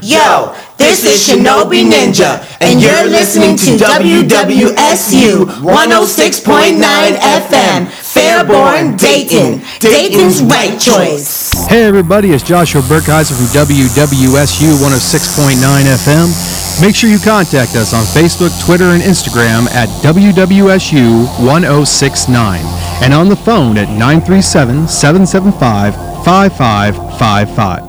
Yo, this is Shinobi Ninja, and you're listening to WWSU 106.9 FM, Fairborn, Dayton. Dayton's right choice. Hey everybody, it's Joshua Burkheiser from WWSU 106.9 FM. Make sure you contact us on Facebook, Twitter, and Instagram at WWSU 1069 and on the phone at 937-775-5555.